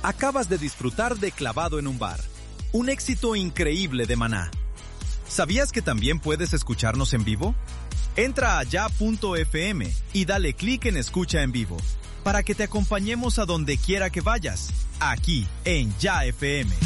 Acabas de disfrutar de Clavado en un Bar, un éxito increíble de Maná. ¿Sabías que también puedes escucharnos en vivo? Entra a ya.fm y dale clic en Escucha en Vivo, para que te acompañemos a donde quiera que vayas, aquí en Ya FM.